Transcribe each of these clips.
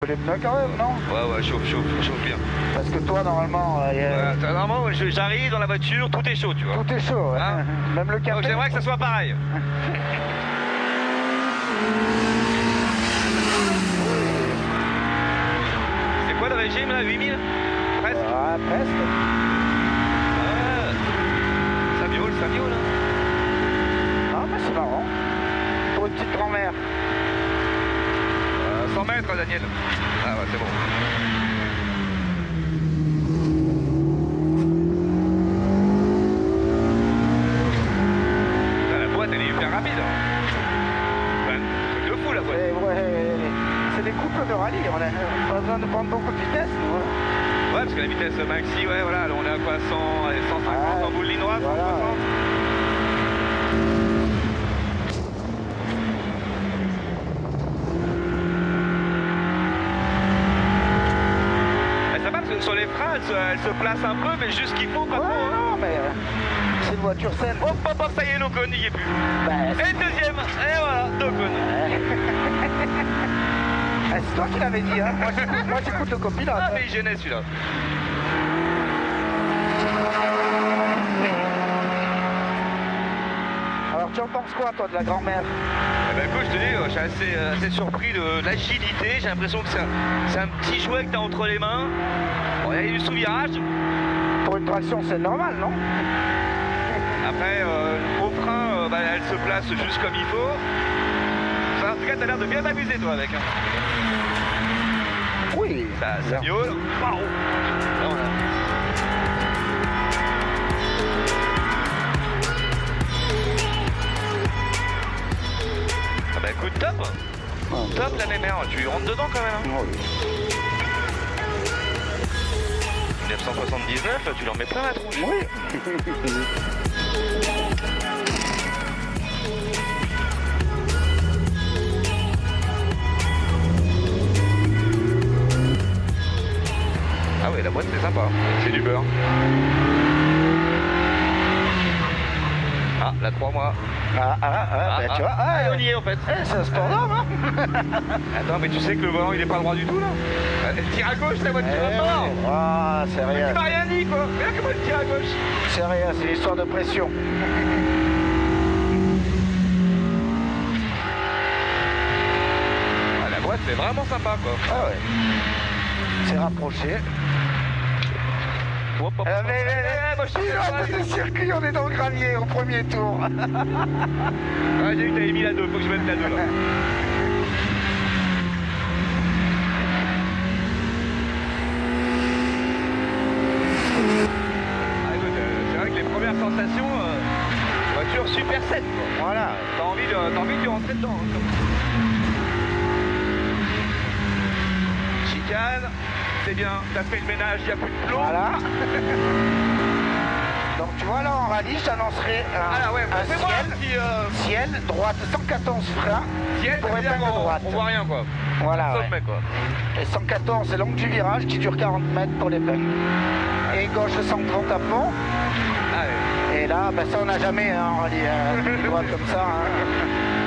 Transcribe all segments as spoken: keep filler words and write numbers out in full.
Les pneus quand même, non? Ouais, ouais, chauffe, chauffe, chauffe bien. Parce que toi, normalement... Euh, ouais, a... Normalement, j'arrive dans la voiture, tout est chaud, tu vois. Tout est chaud, hein. Même le café. Donc j'aimerais que ça soit pareil. C'est quoi le régime là, huit mille? Presque? Ouais, presque. Ah, ça viole, ça viole. Hein. Ah, mais c'est marrant. Pour une petite grand-mère. Euh, cent mètres, Daniel. Ah ouais, c'est bon. La boîte, elle est hyper rapide. Enfin, truc de fou, la boîte. Et ouais, c'est des couples de rallye. On n'a pas besoin de prendre beaucoup de vitesse, nous. Hein. Ouais, parce que la vitesse maxi, ouais, voilà, on est à quoi, cent, cent cinquante ouais, en bout de ligne droite, voilà. cent soixante. Sur les freins, elle se, elle se place un peu, mais juste ce qu'il faut, pas ouais, trop. Hein. Non, mais euh, c'est une voiture saine. Hop, hop, hop, ça y est, l'Ocon, il n'y est plus. Bah, et deuxième, et voilà, l'Ocon. Ouais. ah, c'est toi qui l'avais dit, hein. Moi, j'écoute le copilote. Ah, hein. mais il gênait celui-là. Alors, tu en penses quoi, toi, de la grand-mère? Eh ben, écoute, je te dis, je suis assez, assez surpris de l'agilité. J'ai l'impression que c'est un, un petit jouet que tu as entre les mains. Bon, il y a du sous-virage. Pour une traction, c'est normal, non? Après, euh, au frein, euh, bah, elle se place juste comme il faut. Enfin, en tout cas, tu as l'air de bien t'amuser, toi, avec. Hein. Oui. Ça, ça viole. Waouh. Ah bah écoute, top. Oh, top la mémère, tu rentres dedans quand même. Hein. Oh, oui. mille neuf cent soixante-dix-neuf, tu leur mets plein la tronche. Oui. Ah oui, la boîte c'est sympa, c'est du beurre. Ah, la trois mois. Ah, ah, ah, ah bah, ah, tu vois, ah, ah, on y est en fait. Eh, c'est un sport d'homme, hein. Attends, mais tu sais que le volant il est pas droit du tout là. Elle tire à gauche la voiture eh, à mort. Ah, c'est rien. Tu m'as rien dit quoi. Mais là, comment elle tire à gauche? C'est rien, c'est l'histoire de pression. Ah, la boîte c'est vraiment sympa quoi. Ah ouais. C'est rapproché. Hop, hop, euh, mais, mais, eh, moi, je suis dans le circuit, on est dans le gravier au premier tour. Ah, j'ai vu que t'avais mis la deux, faut que je mette la deux là. Ah, écoute, euh, c'est vrai que les premières sensations, euh, voiture super saine quoi. Voilà. T'as envie de, t'as envie de rentrer dedans. Hein, chicane. C'est bien, t'as fait le ménage, il n'y a plus de plomb. Voilà. Donc tu vois là en rallye, je t'annoncerai un, ah, ouais, un ciel, un petit, euh... ciel, droite cent quatorze freins, ciel, pour épingle on, droite. On voit rien quoi. Voilà. Sommet, ouais. quoi. Et cent quatorze c'est l'angle du virage qui dure quarante mètres pour l'épingle. Et gauche cent trente à fond. Ah, ouais. Et là, bah, ça on n'a jamais hein, en rallye, hein, droite comme ça. Hein.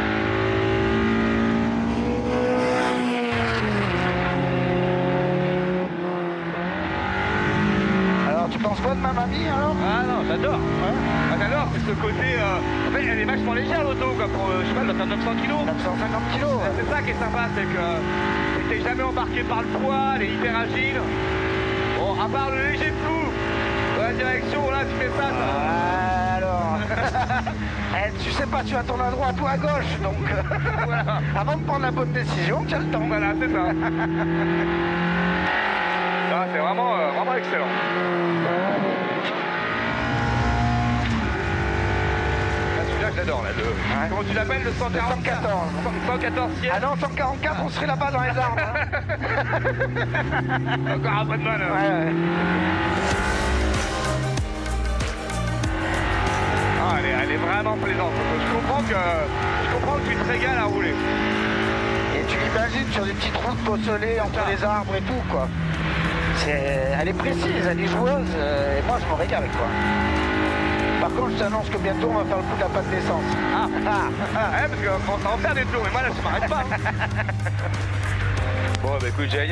Tu penses quoi de ma mamie alors? Ah non, j'adore. Ouais. Ah, j'adore, c'est ce côté. Euh... En fait, elle est vachement légère l'auto, quoi. Pour, euh, je sais pas, elle doit faire neuf cents kilos. neuf cent cinquante kilos. Ouais. C'est ça qui est sympa, c'est que euh, t'es jamais embarqué par le poids, elle est hyper agile. Bon, à part le léger flou, dans la direction, là, tu fais ça. ça... Ah, alors. eh, tu sais pas, tu vas tourner à droite ou à gauche, donc. Voilà. Avant de prendre la bonne décision, tu as le temps. Voilà, c'est ça. Ah, c'est vraiment, euh, vraiment excellent. J'adore là, le... Ouais. Comment tu l'appelles, le cent quatorze? cent quatorze ciel. Ah non, cent quarante-quatre, on serait là-bas dans les arbres. Hein. Encore un peu de mal. Hein. Ouais, ouais. Ah, elle, est, elle est vraiment plaisante. Je comprends que, je comprends que tu te régales à rouler. Et tu l'imagines sur des petites routes bosselées entre ah. les arbres et tout, quoi. Elle est précise, elle est joueuse, euh, et moi je me régale, quoi. Par contre, je t'annonce que bientôt on va faire le coup de la panne d'essence. Ah, ah, ah, ouais, parce qu'on va en faire des tours, mais moi là je m'arrête pas. Hein. Bon, bah écoute, génial.